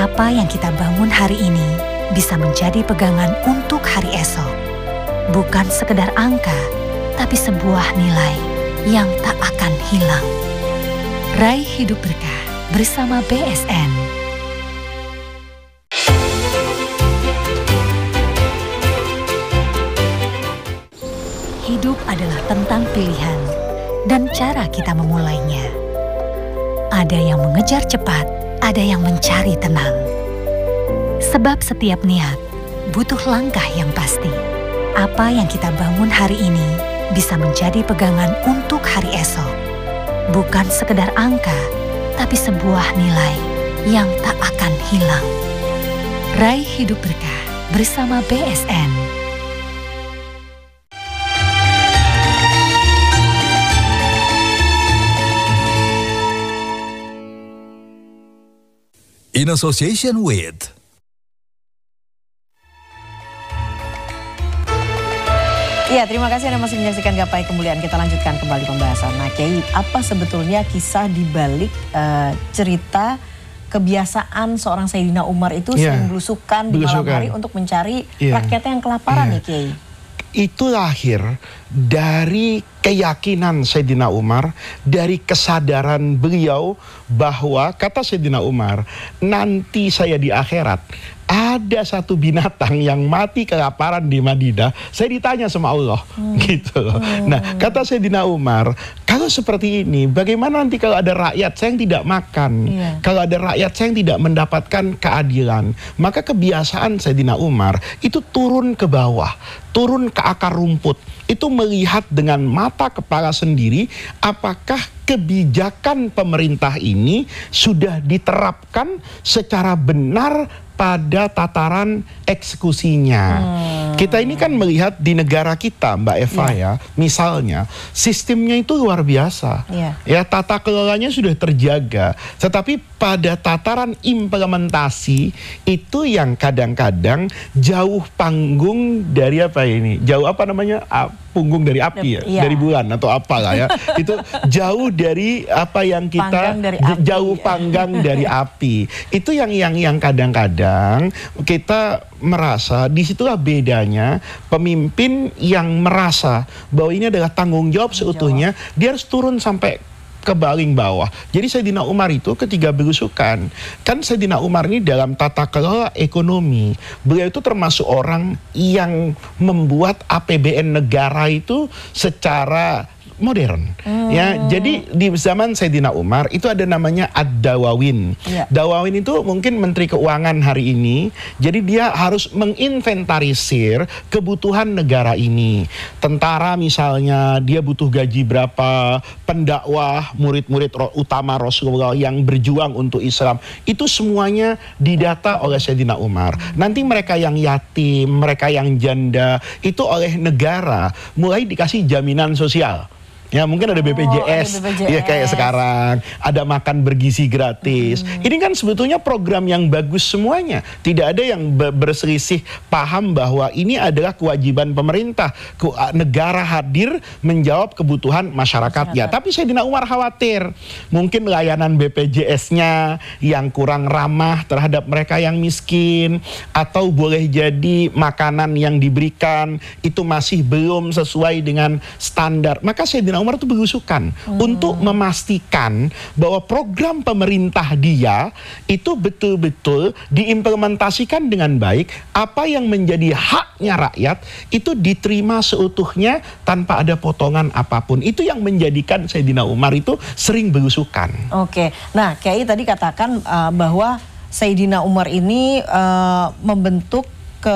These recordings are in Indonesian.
Apa yang kita bangun hari ini bisa menjadi pegangan untuk hari esok. Bukan sekedar angka, tapi sebuah nilai yang tak akan hilang. Raih hidup berkah bersama BSN. Hidup adalah tentang pilihan dan cara kita memulainya. Ada yang mengejar cepat, ada yang mencari tenang. Sebab setiap niat butuh langkah yang pasti. Apa yang kita bangun hari ini bisa menjadi pegangan untuk hari esok. Bukan sekedar angka, tapi sebuah nilai yang tak akan hilang. Raih hidup berkah bersama BSN. In association with Ya, terima kasih Anda masih menyaksikan Gapai Kemuliaan. Kita lanjutkan kembali pembahasan. Nah, Kiai, apa sebetulnya kisah di balik cerita kebiasaan seorang Sayyidina Umar itu sering belusukan di malam hari untuk mencari rakyatnya yang kelaparan nih, Kiai? Itu lahir dari keyakinan Sayyidina Umar, dari kesadaran beliau bahwa kata Sayyidina Umar, nanti saya di akhirat ada satu binatang yang mati kelaparan di Madinah, saya ditanya sama Allah, gitu loh. Nah, kata Sayyidina Umar, kalau seperti ini, bagaimana nanti kalau ada rakyat saya yang tidak makan, kalau ada rakyat saya yang tidak mendapatkan keadilan? Maka kebiasaan Sayyidina Umar itu turun ke bawah, turun ke akar rumput, itu melihat dengan mata kepala sendiri apakah kebijakan pemerintah ini sudah diterapkan secara benar pada tataran eksekusinya. Kita ini kan melihat di negara kita, Mbak Eva ya, misalnya sistemnya itu luar biasa. Ya, tata kelolanya sudah terjaga, tetapi pada tataran implementasi itu yang kadang-kadang jauh panggung dari apa ini? Jauh apa namanya? Punggung dari api ya, dari bulan atau apalah ya. Itu jauh dari apa yang kita jauh panggang dari api. Itu yang kadang-kadang kita merasa disitulah bedanya pemimpin yang merasa bahwa ini adalah tanggung jawab seutuhnya, dia harus turun sampai ke paling bawah. Jadi Sayyidina Umar itu ketika belusukan, kan Sayyidina Umar ini dalam tata kelola ekonomi, beliau itu termasuk orang yang membuat APBN negara itu secara modern. Ya, jadi di zaman Sayyidina Umar itu ada namanya Ad-Dawawin. Dawawin itu mungkin Menteri Keuangan hari ini. Jadi dia harus menginventarisir kebutuhan negara ini. Tentara misalnya dia butuh gaji berapa, pendakwah, murid-murid utama Rasulullah yang berjuang untuk Islam, itu semuanya didata oleh Sayyidina Umar. Nanti mereka yang yatim, mereka yang janda, itu oleh negara mulai dikasih jaminan sosial. Ya, mungkin ada BPJS, ya kayak sekarang ada makan bergizi gratis. Ini kan sebetulnya program yang bagus semuanya. Tidak ada yang berselisih paham bahwa ini adalah kewajiban pemerintah. Negara hadir menjawab kebutuhan masyarakatnya. Tapi Sayyidina Umar khawatir mungkin layanan BPJS-nya yang kurang ramah terhadap mereka yang miskin, atau boleh jadi makanan yang diberikan itu masih belum sesuai dengan standar. Maka Sayyidina Umar itu belusukan untuk memastikan bahwa program pemerintah dia itu betul-betul diimplementasikan dengan baik. Apa yang menjadi haknya rakyat itu diterima seutuhnya tanpa ada potongan apapun. Itu yang menjadikan Sayyidina Umar itu sering belusukan. Oke, nah Kiai tadi katakan bahwa Sayyidina Umar ini membentuk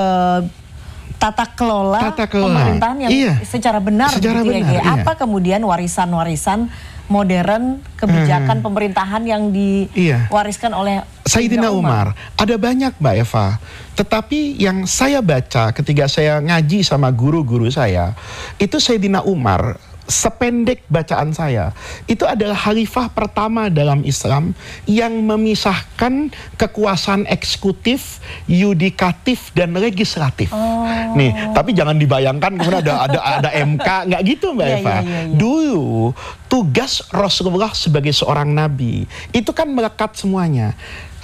tata kelola pemerintahan yang secara benar. Apa kemudian warisan-warisan modern kebijakan pemerintahan yang diwariskan oleh Sayyidina Umar? Ada banyak, Mbak Eva. Tetapi yang saya baca ketika saya ngaji sama guru-guru saya, itu Sayyidina Umar, sependek bacaan saya, itu adalah khalifah pertama dalam Islam yang memisahkan kekuasaan eksekutif, yudikatif, dan legislatif. Nih, tapi jangan dibayangkan kemudian ada MK, nggak gitu Mbak Eva. Dulu tugas Rasulullah sebagai seorang nabi itu kan melekat semuanya.